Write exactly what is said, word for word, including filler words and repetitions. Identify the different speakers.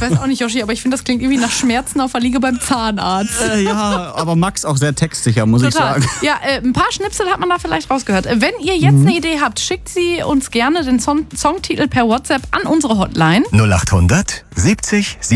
Speaker 1: weiß auch nicht, Yoshi, aber ich finde, das klingt irgendwie nach Schmerzen auf der Liege beim Zahnarzt.
Speaker 2: Äh, ja, aber Max auch sehr textsicher, muss
Speaker 1: Total.
Speaker 2: ich sagen.
Speaker 1: Ja, äh, ein paar Schnipsel hat man da vielleicht rausgehört. Äh, Wenn ihr jetzt
Speaker 2: Mhm.
Speaker 1: eine Idee habt, schickt sie uns gerne den Song Songtitel per WhatsApp an unsere Hotline.
Speaker 3: null acht hundert siebzig